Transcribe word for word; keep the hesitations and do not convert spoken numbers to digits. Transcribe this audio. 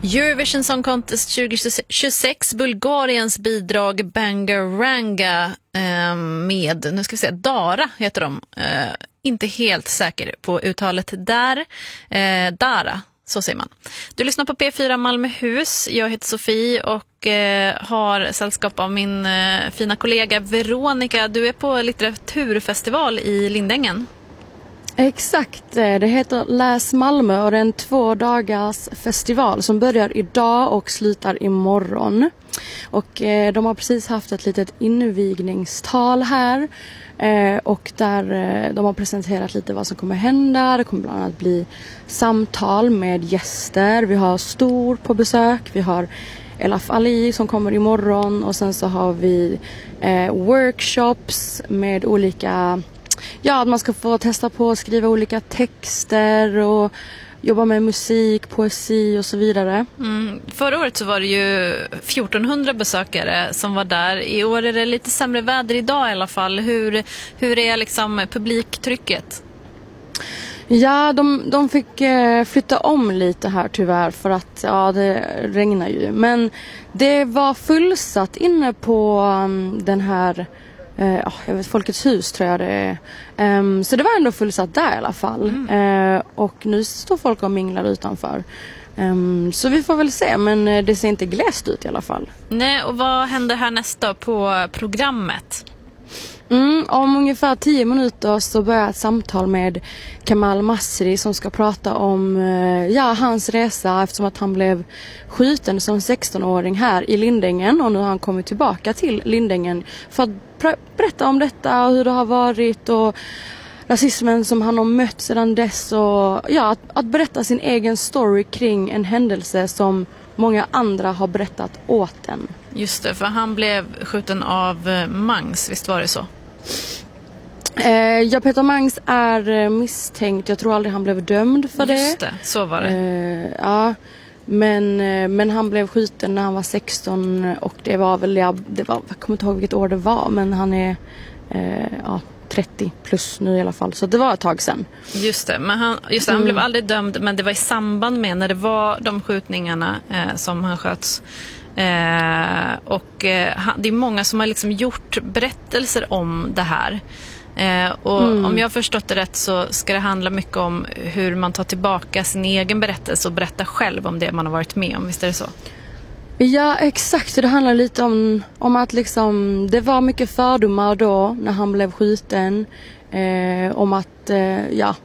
Eurovision Song Contest tjugo tjugosex, Bulgariens bidrag Bangaranga eh, med, nu ska vi säga, Dara heter de. Eh, inte helt säker på uttalet där. Eh, Dara, så säger man. Du lyssnar på P fyra Malmöhus. Jag heter Sofie och eh, har sällskap av min eh, fina kollega Veronica. Du är på litteraturfestival i Lindängen. Exakt, det heter Läs Malmö och det är en två dagars festival som börjar idag och slutar imorgon. Och eh, de har precis haft ett litet invigningstal här eh, och där eh, de har presenterat lite vad som kommer hända. Det kommer bland annat bli samtal med gäster. Vi har Stor på besök, vi har Elaf Ali som kommer imorgon och sen så har vi eh, workshops med olika... Ja, att man ska få testa på att skriva olika texter och jobba med musik, poesi och så vidare. Mm. Förra året så var det ju fjortonhundra besökare som var där. I år är det lite sämre väder idag i alla fall. Hur, hur är liksom publiktrycket? Ja, de, de fick eh, flytta om lite här tyvärr för att ja, det regnar ju. Men det var fullsatt inne på um, den här... Uh, jag vet, Folkets hus tror jag det är. Um, så det var ändå fullsatt där i alla fall. Mm. Uh, och nu står folk och minglar utanför. Um, så vi får väl se, men uh, det ser inte glest ut i alla fall. Nej, och vad händer här nästa på programmet? Mm, om ungefär tio minuter så börjar ett samtal med Kamal Masri som ska prata om uh, ja, hans resa eftersom att han blev skjuten som sexton-åring här i Lindängen och nu har han kommit tillbaka till Lindängen för att pr- berätta om detta och hur det har varit och rasismen som han har mött sedan dess och ja, att, att berätta sin egen story kring en händelse som många andra har berättat åt en. Just det, för han blev skjuten av Mangs, visst var det så? Eh, ja, Peter Mangs är misstänkt. Jag tror aldrig han blev dömd för det. Just det, så var det. Eh, ja, men, men han blev skjuten när han var sexton och det var väl, ja, det var, jag kommer inte ihåg vilket år det var, men han är eh, ja, trettio plus nu i alla fall. Så det var ett tag sedan. Just det, men han, just det, han mm. blev aldrig dömd, men det var i samband med när det var de skjutningarna eh, som han sköts. Eh, och eh, det är många som har liksom gjort berättelser om det här eh, och mm. om jag har förstått det rätt så ska det handla mycket om hur man tar tillbaka sin egen berättelse och berättar själv om det man har varit med om, visst är det så? Ja, exakt. Det handlar lite om, om att liksom, det var mycket fördomar då när han blev skjuten eh, om att eh, ja,